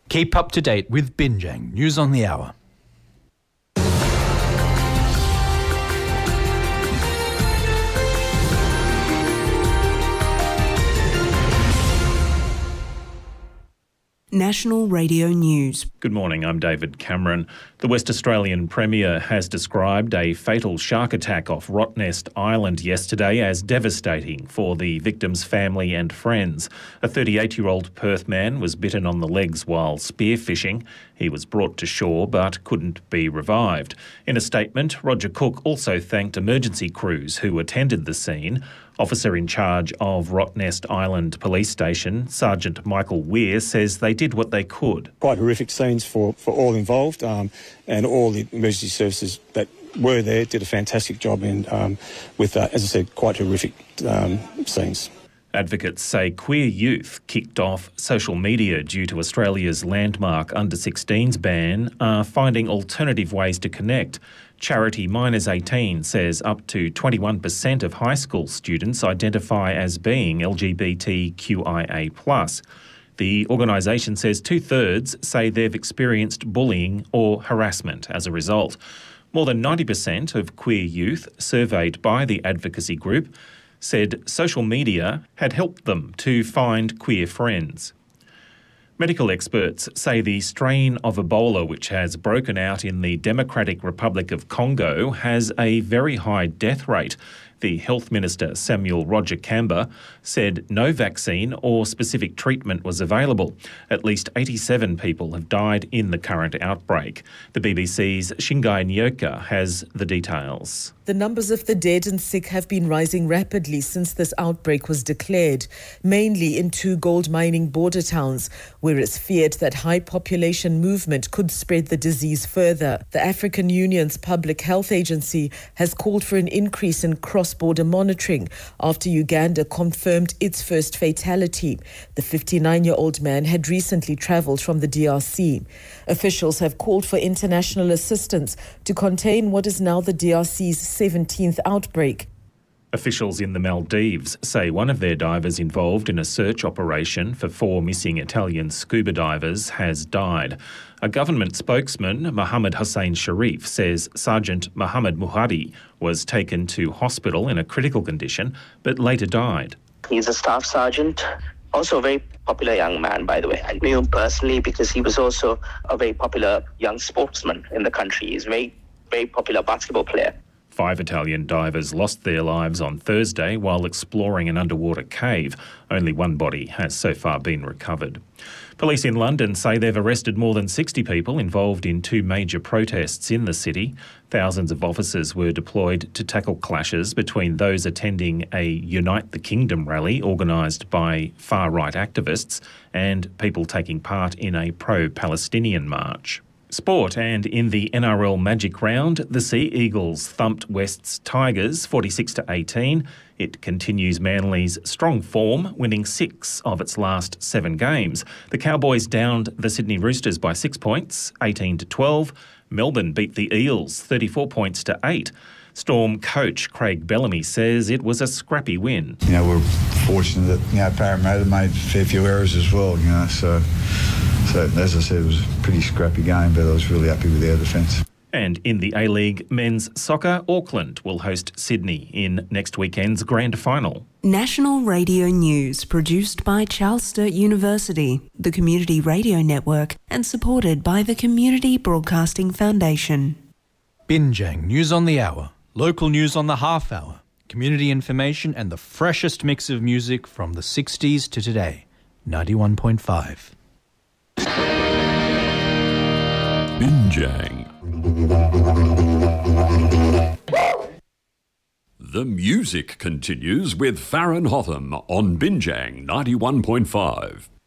Keep up to date with Binjang News on the Hour. National Radio News. Good morning, I'm David Cameron. The West Australian Premier has described a fatal shark attack off Rottnest Island yesterday as devastating for the victim's family and friends. A 38-year-old Perth man was bitten on the legs while spearfishing. He was brought to shore but couldn't be revived. In a statement, Roger Cook also thanked emergency crews who attended the scene. Officer in charge of Rottnest Island Police Station, Sergeant Michael Weir, says they did what they could. Quite horrific scenes for all involved, and all the emergency services that were there did a fantastic job with, as I said, quite horrific scenes. Advocates say queer youth kicked off social media due to Australia's landmark under-16s ban are finding alternative ways to connect. Charity Minors 18 says up to 21% of high school students identify as being LGBTQIA+. The organisation says 2/3 say they've experienced bullying or harassment as a result. More than 90% of queer youth surveyed by the advocacy group said social media had helped them to find queer friends. Medical experts say the strain of Ebola which has broken out in the Democratic Republic of Congo has a very high death rate. The Health Minister, Samuel Roger Kamba, said no vaccine or specific treatment was available. At least 87 people have died in the current outbreak. The BBC's Shingai Nyoka has the details. The numbers of the dead and sick have been rising rapidly since this outbreak was declared, mainly in two gold mining border towns, where it's feared that high population movement could spread the disease further. The African Union's Public Health Agency has called for an increase in cross-border monitoring after Uganda confirmed its first fatality. The 59-year-old man had recently travelled from the DRC. Officials have called for international assistance to contain what is now the DRC's 17th outbreak. Officials in the Maldives say one of their divers involved in a search operation for 4 missing Italian scuba divers has died. A government spokesman, Mohammed Hussein Sharif, says Sergeant Mohammed Muhadi was taken to hospital in a critical condition but later died. He's a staff sergeant, also a very popular young man, by the way. I knew him personally because he was also a very popular young sportsman in the country. He's a very, very popular basketball player. 5 Italian divers lost their lives on Thursday while exploring an underwater cave. Only one body has so far been recovered. Police in London say they've arrested more than 60 people involved in 2 major protests in the city. Thousands of officers were deployed to tackle clashes between those attending a Unite the Kingdom rally organised by far-right activists and people taking part in a pro-Palestinian march. Sport, and in the NRL Magic Round, the Sea Eagles thumped West's Tigers 46-18. It continues Manly's strong form, winning 6 of its last 7 games. The Cowboys downed the Sydney Roosters by 6 points, 18-12. Melbourne beat the Eels 34 points to 8. Storm coach Craig Bellamy says it was a scrappy win. We're fortunate that, Parramatta made a fair few errors as well, so as I said, it was a pretty scrappy game, but I was really happy with our defence. And in the A-League men's soccer, Auckland will host Sydney in next weekend's grand final. National Radio News, produced by Charles Sturt University, the Community Radio Network, and supported by the Community Broadcasting Foundation. Binjang News on the Hour, local news on the half hour, community information and the freshest mix of music from the 60s to today. 91.5. Binjang. The music continues with Farron Hotham on Binjang 91.5.